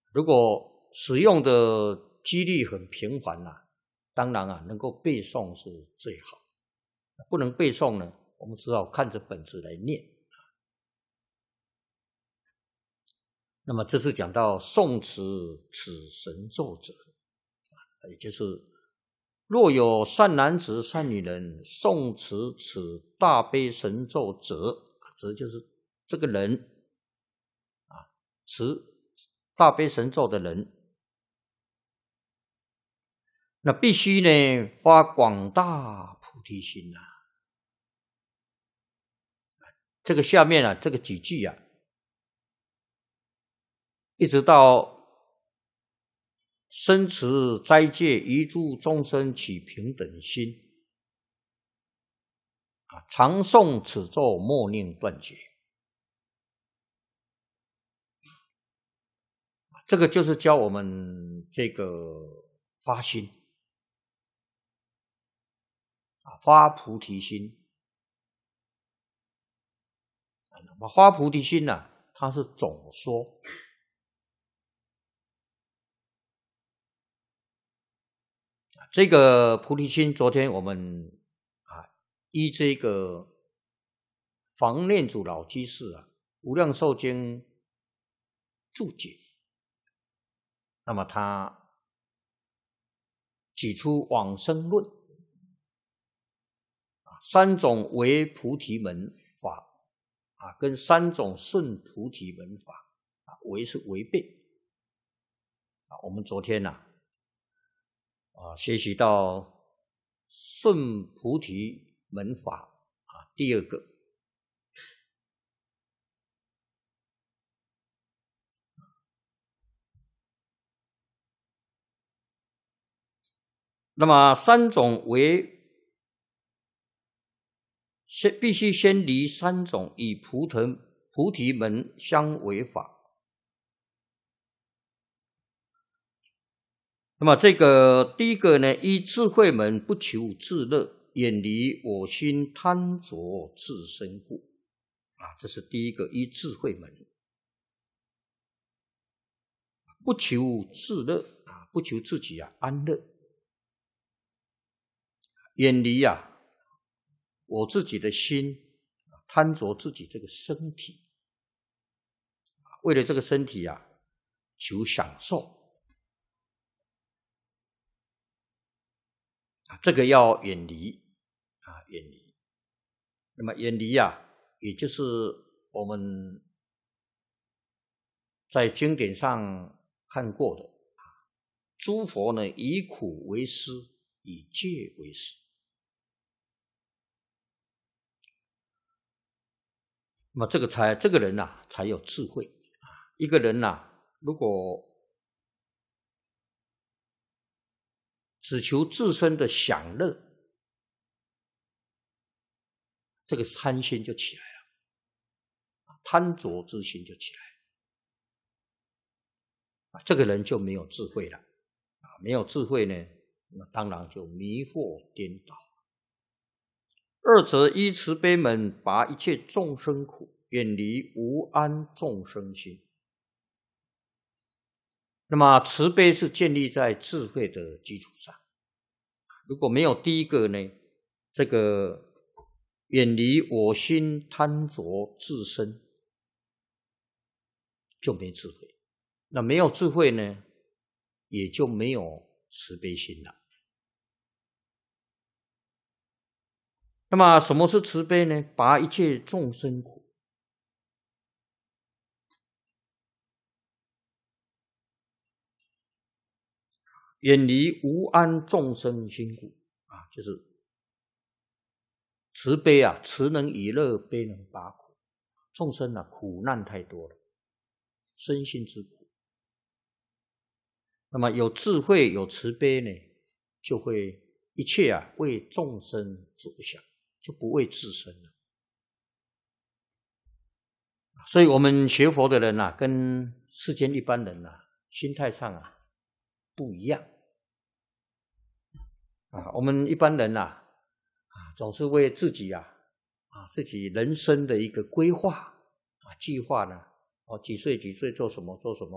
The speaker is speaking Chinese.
如果使用的几率很频繁当然能够背诵是最好。不能背诵呢，我们只好看着本子来念。那么这是讲到诵持此神咒者，也就是若有善男子善女人诵持此大悲神咒者，则就是这个人持大悲神咒的人，那必须呢发广大菩提心这个下面这个几句一直到生持斋戒一诸众生起平等心常诵此咒莫令断绝。这个就是教我们这个发心发菩提心。发菩提心它是总说，这个菩提心昨天我们依这个房念祖老居士无量寿经注解，那么他举出往生论三种为菩提门法跟三种顺菩提门法为是违背。我们昨天学习到顺菩提门法第二个，那么三种为必须先离三种以菩提门相违法。那么这个第一个呢，依智慧门不求自乐，远离我心贪着自身故这是第一个，依智慧门不求自乐不求自己安乐，远离我自己的心贪着自己这个身体，为了这个身体求享受这个要远离远离。那么远离也就是我们在经典上看过的诸佛呢以苦为师，以戒为师。那么这个人才有智慧。一个人如果只求自身的享乐，这个贪心就起来了，贪着之心就起来了，这个人就没有智慧了没有智慧呢，那当然就迷惑颠倒。二则依慈悲门拔一切众生苦，远离无安众生心。那么慈悲是建立在智慧的基础上，如果没有第一个呢，这个远离我心贪着自身，就没智慧。那没有智慧呢，也就没有慈悲心了。那么什么是慈悲呢？拔一切众生苦。远离无安众生心故就是慈悲慈能以乐，悲能拔苦。众生苦难太多了，身心之苦。那么有智慧有慈悲呢，就会一切为众生着想，就不为自身了。所以我们学佛的人跟世间一般人心态上不一样我们一般人总是为自己自己人生的一个规划计划呢几岁做什么做什么